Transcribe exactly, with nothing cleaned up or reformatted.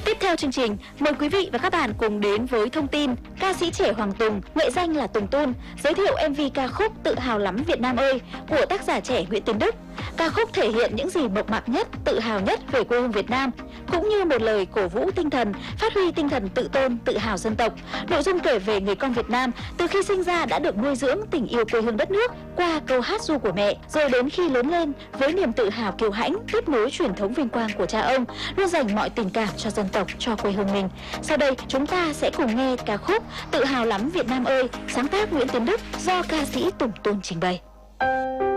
Tiếp theo chương trình, mời quý vị và các bạn cùng đến với thông tin ca sĩ trẻ Hoàng Tùng, nghệ danh là Tùng Tun, giới thiệu em vê ca khúc Tự hào lắm Việt Nam ơi của tác giả trẻ Nguyễn Tiến Đức. Ca khúc thể hiện những gì mộc mạc nhất, tự hào nhất về quê hương Việt Nam, cũng như một lời cổ vũ tinh thần, phát huy tinh thần tự tôn, tự hào dân tộc. Nội dung kể về người con Việt Nam từ khi sinh ra đã được nuôi dưỡng tình yêu quê hương đất nước qua câu hát ru của mẹ, rồi đến khi lớn lên với niềm tự hào kiêu hãnh tiếp nối truyền thống vinh quang của cha ông, luôn dành mọi tình cảm cho dân tộc, cho quê hương mình. Sau đây chúng ta sẽ cùng nghe ca khúc Tự hào lắm Việt Nam ơi, sáng tác Nguyễn Tiến Đức do ca sĩ Tùng Tun trình bày.